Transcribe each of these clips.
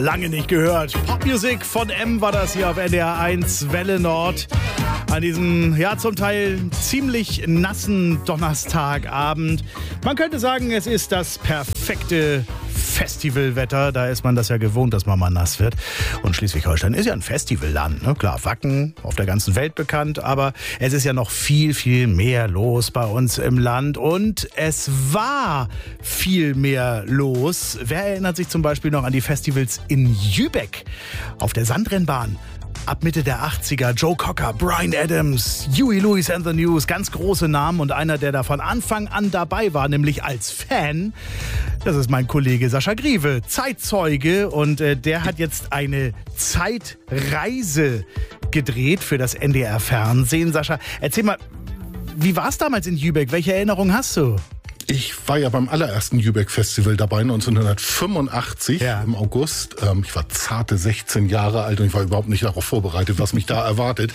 lange nicht gehört. Popmusik von M war das hier auf NDR 1 Welle Nord. An diesem, ja, zum Teil ziemlich nassen Donnerstagabend. Man könnte sagen, es ist das perfekte Festivalwetter. Da ist man das ja gewohnt, dass man mal nass wird. Und Schleswig-Holstein ist ja ein Festivalland. Ne? Klar, Wacken, auf der ganzen Welt bekannt. Aber es ist ja noch viel, viel mehr los bei uns im Land. Und es war viel mehr los. Wer erinnert sich zum Beispiel noch an die Festivals in Jübeck auf der Sandrennbahn? Ab Mitte der 80er, Joe Cocker, Bryan Adams, Huey Lewis and the News, ganz große Namen und einer, der da von Anfang an dabei war, nämlich als Fan, das ist mein Kollege Sascha Griewe, Zeitzeuge, und der hat jetzt eine Zeitreise gedreht für das NDR-Fernsehen. Sascha, erzähl mal, wie war es damals in Jübeck? Welche Erinnerungen hast du? Ich war ja beim allerersten Jübeck-Festival dabei, 1985 im August. Ich war zarte 16 Jahre alt und ich war überhaupt nicht darauf vorbereitet, was mich da erwartet.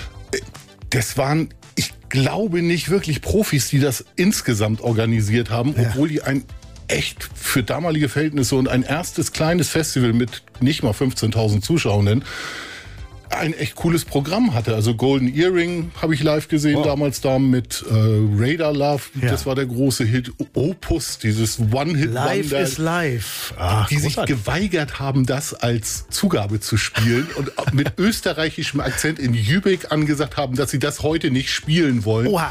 Das waren, ich glaube, nicht wirklich Profis, die das insgesamt organisiert haben, obwohl die ein echt für damalige Verhältnisse und ein erstes kleines Festival mit nicht mal 15.000 Zuschauenden ein echt cooles Programm hatte. Also Golden Earring habe ich live gesehen, damals da mit Radar Love. Ja. Das war der große Hit. Opus, dieses One-Hit-Wonder. Live is live. Ach, die sich geweigert haben, das als Zugabe zu spielen und mit österreichischem Akzent in Jübeck angesagt haben, dass sie das heute nicht spielen wollen. Oha.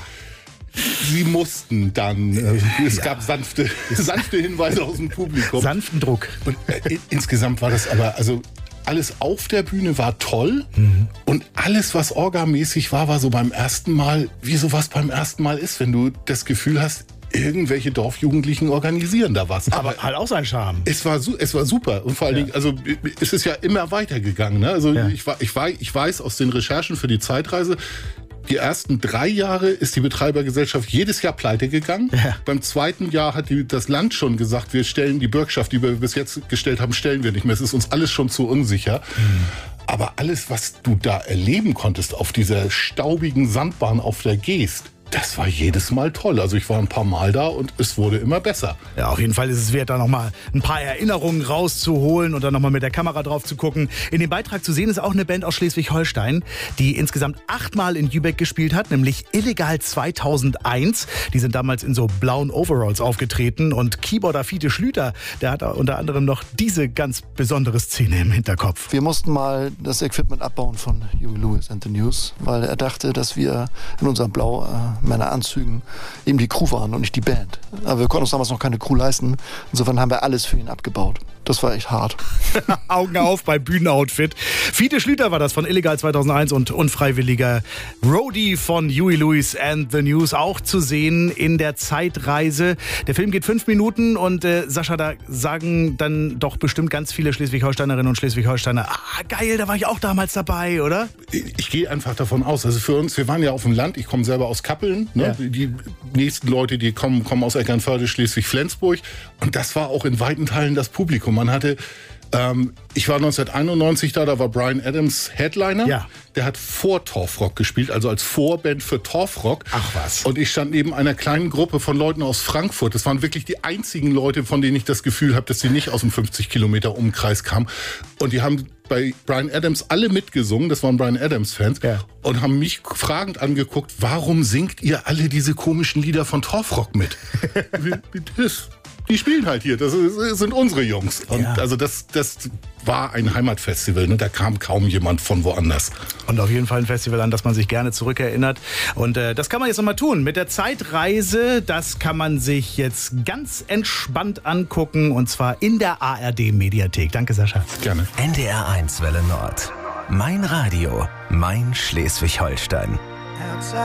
Sie mussten dann, es gab sanfte Hinweise aus dem Publikum. Sanften Druck. Und insgesamt war das aber, also alles auf der Bühne war toll und alles, was orgamäßig war, war so beim ersten Mal, wie sowas beim ersten Mal ist, wenn du das Gefühl hast, irgendwelche Dorfjugendlichen organisieren da was. Aber halt auch sein Charme. Es war super und vor allen Dingen, also es ist ja immer weitergegangen. Ne? Also ich weiß aus den Recherchen für die Zeitreise, die ersten 3 Jahre ist die Betreibergesellschaft jedes Jahr pleite gegangen. Ja. Beim zweiten Jahr hat das Land schon gesagt, wir stellen die Bürgschaft, die wir bis jetzt gestellt haben, stellen wir nicht mehr. Es ist uns alles schon zu unsicher. Aber alles, was du da erleben konntest auf dieser staubigen Sandbahn auf der Geest, das war jedes Mal toll. Also ich war ein paar Mal da und es wurde immer besser. Ja, auf jeden Fall ist es wert, da nochmal ein paar Erinnerungen rauszuholen und dann nochmal mit der Kamera drauf zu gucken. In dem Beitrag zu sehen ist auch eine Band aus Schleswig-Holstein, die insgesamt 8-mal in Jübeck gespielt hat, nämlich Illegal 2001. Die sind damals in so blauen Overalls aufgetreten und Keyboarder Fiete Schlüter, der hat unter anderem noch diese ganz besondere Szene im Hinterkopf. Wir mussten mal das Equipment abbauen von Huey Lewis and the News, weil er dachte, dass wir in unserem Männeranzügen eben die Crew waren und nicht die Band. Aber wir konnten uns damals noch keine Crew leisten. Insofern haben wir alles für ihn abgebaut. Das war echt hart. Augen auf beim Bühnenoutfit. Fiete Schlüter war das von Illegal 2001 und unfreiwilliger Roadie von Huey Lewis and the News. Auch zu sehen in der Zeitreise. Der Film geht 5 Minuten und Sascha, da sagen dann doch bestimmt ganz viele Schleswig-Holsteinerinnen und Schleswig-Holsteiner, geil, da war ich auch damals dabei, oder? Ich gehe einfach davon aus. Also für uns, wir waren ja auf dem Land. Ich komme selber aus Kappeln. Ne? Ja. Die nächsten Leute, die kommen aus Eckernförde, Schleswig-Flensburg. Und das war auch in weiten Teilen das Publikum. Man hatte, ich war 1991 da war Bryan Adams Headliner. Ja. Der hat vor Torfrock gespielt, also als Vorband für Torfrock. Ach was. Und ich stand neben einer kleinen Gruppe von Leuten aus Frankfurt. Das waren wirklich die einzigen Leute, von denen ich das Gefühl habe, dass sie nicht aus dem 50 Kilometer Umkreis kamen. Und die haben bei Bryan Adams alle mitgesungen, das waren Bryan Adams-Fans, und haben mich fragend angeguckt, warum singt ihr alle diese komischen Lieder von Torfrock mit? Die spielen halt hier, das sind unsere Jungs. Und also das war ein Heimatfestival, ne? Da kam kaum jemand von woanders. Und auf jeden Fall ein Festival, an das man sich gerne zurückerinnert. Und das kann man jetzt nochmal tun. Mit der Zeitreise, das kann man sich jetzt ganz entspannt angucken. Und zwar in der ARD-Mediathek. Danke, Sascha. Gerne. NDR 1 Welle Nord. Mein Radio, mein Schleswig-Holstein.